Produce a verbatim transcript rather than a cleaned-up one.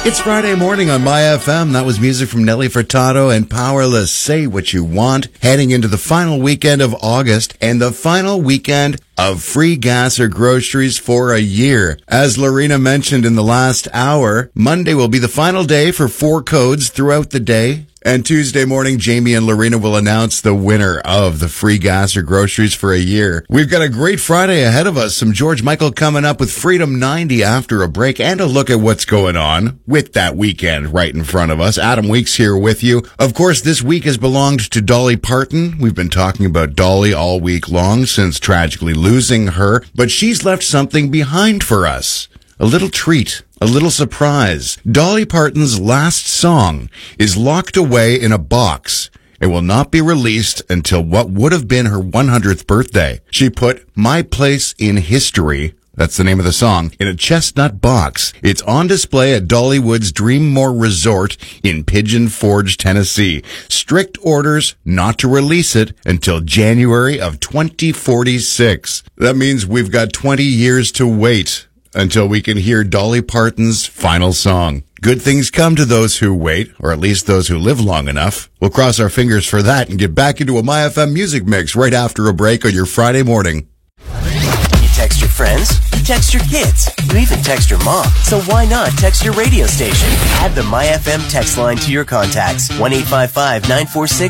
It's Friday morning on My F M. That was music from Nelly Furtado and Powerless. Say What You Want. Heading into the final weekend of August and the final weekend of free gas or groceries for a year. As Lorena mentioned in the last hour, Monday will be the final day for four codes throughout the day. And Tuesday morning, Jamie and Lorena will announce the winner of the free gas or groceries for a year. We've got a great Friday ahead of us. Some George Michael coming up with Freedom ninety after a break and a look at what's going on with that weekend right in front of us. Adam Weeks here with you. Of course, this week has belonged to Dolly Parton. We've been talking about Dolly all week long since tragically losing her, but she's left something behind for us. A little treat. A little surprise. Dolly Parton's last song is locked away in a box. It will not be released until what would have been her one hundredth birthday. She put My Place in History, that's the name of the song, in a chestnut box. It's on display at Dollywood's Dreammore Resort in Pigeon Forge, Tennessee. Strict orders not to release it until January of twenty forty-six. That means we've got twenty years to wait until we can hear Dolly Parton's final song. Good things come to those who wait, or at least those who live long enough. We'll cross our fingers for that and get back into a My F M music mix right after a break on your Friday morning. You text your friends, you text your kids, you even text your mom. So why not text your radio station? Add the My F M text line to your contacts. one eight five five, nine four six,